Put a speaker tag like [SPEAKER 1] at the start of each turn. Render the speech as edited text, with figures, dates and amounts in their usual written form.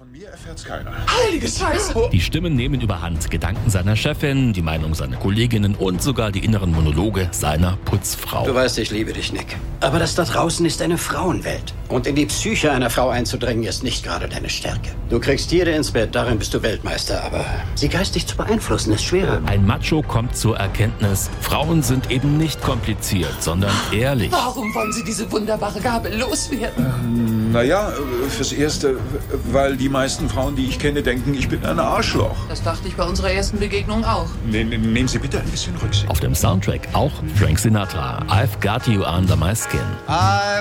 [SPEAKER 1] Von mir erfährt's keiner.
[SPEAKER 2] Heilige Scheiße!
[SPEAKER 3] Die Stimmen nehmen überhand. Gedanken seiner Chefin, die Meinung seiner Kolleginnen und sogar die inneren Monologe seiner Putzfrau.
[SPEAKER 4] Du weißt, ich liebe dich, Nick. Aber das da draußen ist eine Frauenwelt. Und in die Psyche einer Frau einzudringen, ist nicht gerade deine Stärke. Du kriegst jede ins Bett, darin bist du Weltmeister. Aber sie geistig zu beeinflussen, ist schwerer.
[SPEAKER 3] Ein Macho kommt zur Erkenntnis, Frauen sind eben nicht kompliziert, sondern ehrlich.
[SPEAKER 2] Warum wollen Sie diese wunderbare Gabe loswerden?
[SPEAKER 1] Naja, fürs Erste, weil die meisten Frauen, die ich kenne, denken, ich bin ein Arschloch.
[SPEAKER 2] Das dachte ich bei unserer ersten Begegnung auch.
[SPEAKER 1] Nehmen Sie bitte ein bisschen Rücksicht.
[SPEAKER 3] Auf dem Soundtrack auch Frank Sinatra, I've Got You Under My Skin.